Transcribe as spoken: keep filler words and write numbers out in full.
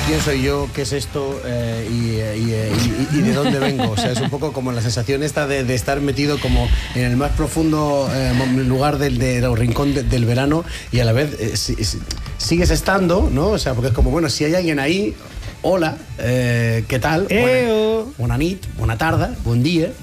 quién soy yo, qué es esto eh, y, y, y, y, y de dónde vengo. O sea, es un poco como la sensación esta de, de estar metido como en el más profundo eh, lugar del, de, del rincón de, del verano y a la vez eh, si, si, sigues estando, ¿no? O sea, porque es como, bueno, si hay alguien ahí, hola, eh, ¿qué tal? Buena, buena nit, buena tarde, buen día.